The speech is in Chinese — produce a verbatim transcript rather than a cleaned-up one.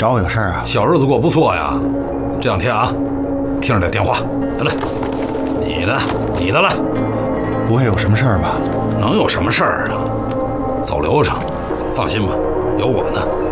找我有事儿啊？ 小日子过不错呀，这两天啊，听着点电话，来来，你的你的来。 不会有什么事儿吧？ 能有什么事儿啊？走流程，放心吧，有我呢。